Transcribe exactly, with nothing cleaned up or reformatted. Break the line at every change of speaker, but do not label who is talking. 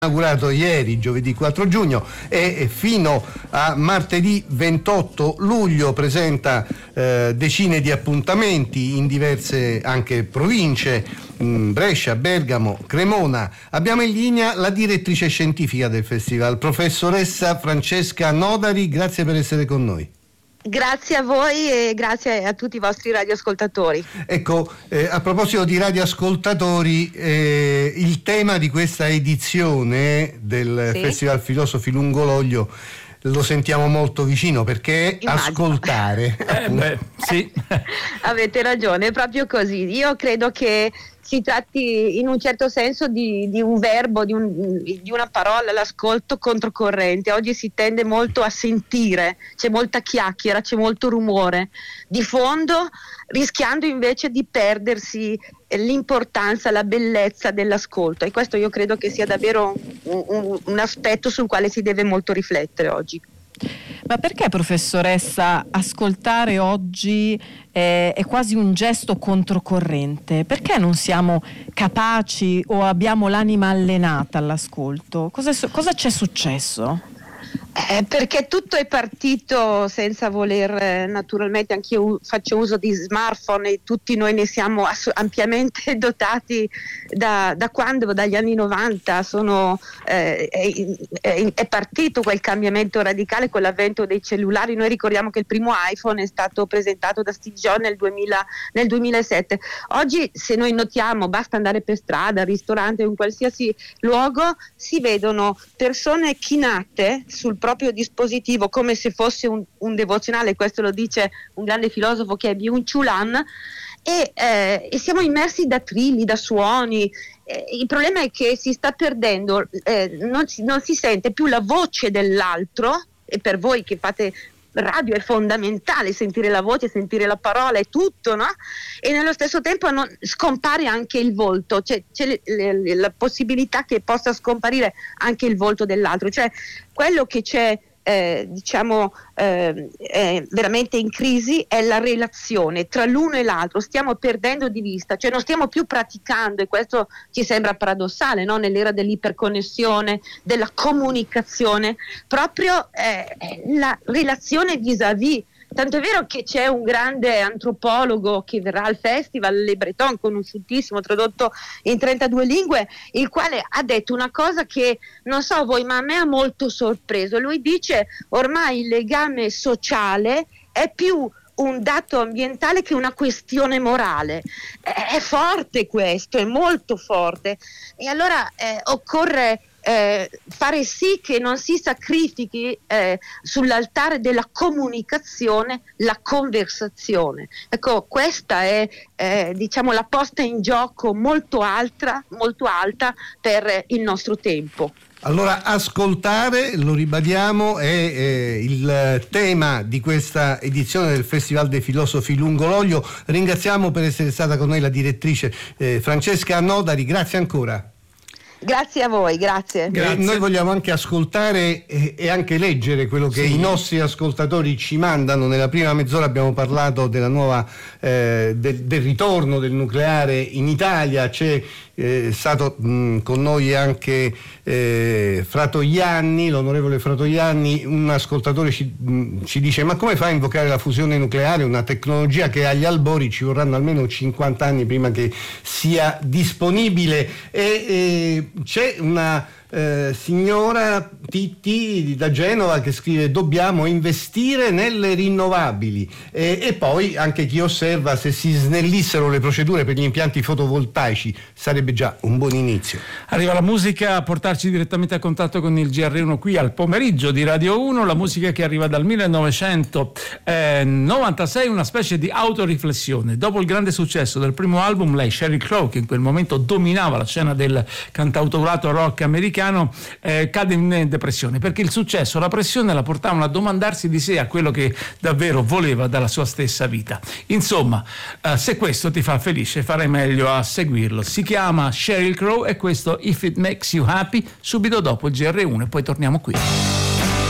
inaugurato ieri, giovedì quattro giugno, e fino a martedì ventotto luglio presenta eh, decine di appuntamenti in diverse anche province, mh, Brescia, Bergamo, Cremona. Abbiamo in linea la direttrice scientifica del festival, professoressa Francesca Nodari, grazie per essere con noi.
Grazie a voi e grazie a tutti i vostri radioascoltatori.
Ecco, eh, a proposito di radioascoltatori, eh, il tema di questa edizione del sì? Festival Filosofi Lungo l'Olio lo sentiamo molto vicino, perché è ascoltare.
eh beh, sì.
Avete ragione, è proprio così. Io credo che si tratti in un certo senso di, di un verbo, di, un, di una parola, l'ascolto controcorrente. Oggi si tende molto a sentire, c'è molta chiacchiera, c'è molto rumore di fondo, rischiando invece di perdersi l'importanza, la bellezza dell'ascolto, e questo io credo che sia davvero un, un, un aspetto sul quale si deve molto riflettere oggi.
Ma perché, professoressa, ascoltare oggi è, è quasi un gesto controcorrente? Perché non siamo capaci o abbiamo l'anima allenata all'ascolto? Cosa, cosa c'è successo?
Eh, perché tutto è partito senza voler, eh, naturalmente anch'io u- faccio uso di smartphone e tutti noi ne siamo ass- ampiamente dotati da, da quando, dagli anni novanta sono, eh, è, è, è partito quel cambiamento radicale con l'avvento dei cellulari. Noi ricordiamo che il primo iPhone è stato presentato da Steve Jobs nel, duemila, nel duemilasette. Oggi, se noi notiamo, basta andare per strada, al ristorante o in qualsiasi luogo, si vedono persone chinate sul proprio dispositivo come se fosse un, un devozionale. Questo lo dice un grande filosofo che è Byung-Chul Han, e, eh, e siamo immersi da trilli, da suoni. Eh, il problema è che si sta perdendo, eh, non, si, non si sente più la voce dell'altro, e per voi che fate radio è fondamentale sentire la voce, sentire la parola, è tutto, no? E nello stesso tempo non, scompare anche il volto, cioè c'è le, le, la possibilità che possa scomparire anche il volto dell'altro, cioè quello che c'è eh, diciamo eh, è veramente in crisi è la relazione tra l'uno e l'altro. Stiamo perdendo di vista, cioè non stiamo più praticando, e questo ci sembra paradossale, no? Nell'era dell'iperconnessione, della comunicazione, proprio eh, la relazione vis-à-vis. Tanto è vero che c'è un grande antropologo che verrà al festival, Le Breton, conosciutissimo, tradotto in trentadue lingue, il quale ha detto una cosa che, non so voi, ma a me ha molto sorpreso. Lui dice: ormai il legame sociale è più un dato ambientale che una questione morale. È forte questo, è molto forte. E allora eh, occorre Eh, fare sì che non si sacrifichi eh, sull'altare della comunicazione la conversazione. Ecco, questa è eh, diciamo la posta in gioco molto alta, molto alta per il nostro tempo.
Allora, ascoltare, lo ribadiamo, è eh, il tema di questa edizione del Festival dei Filosofi Lungo l'Olio. Ringraziamo per essere stata con noi la direttrice eh, Francesca Nodari, grazie ancora.
Grazie a voi, grazie.
grazie. Noi vogliamo anche ascoltare e, e anche leggere quello che sì. i nostri ascoltatori ci mandano. Nella prima mezz'ora abbiamo parlato della nuova eh, del, del ritorno del nucleare in Italia. C'è eh, stato mh, con noi anche eh, Fratoianni, l'onorevole Fratoianni. Un ascoltatore ci, mh, ci dice: ma come fa a invocare la fusione nucleare, una tecnologia che agli albori ci vorranno almeno cinquanta anni prima che sia disponibile? E, e c'è una eh, signora Titti da Genova che scrive: dobbiamo investire nelle rinnovabili, e, e poi anche chi osserva: se si snellissero le procedure per gli impianti fotovoltaici sarebbe già un buon inizio.
Arriva la musica a portarci direttamente a contatto con il G R uno qui al pomeriggio di Radio uno, la musica che arriva dal millenovecentonovantasei, una specie di autoriflessione. Dopo il grande successo del primo album, lei, Sheryl Crow, che in quel momento dominava la scena del cantautorato rock americano, eh, cade in depressione, perché il successo, la pressione la portavano a domandarsi di sé, a quello che davvero voleva dalla sua stessa vita. Insomma, eh, se questo ti fa felice, farei meglio a seguirlo. Si chiama Sheryl Crow e questo If It Makes You Happy, subito dopo il G R uno, e poi torniamo qui.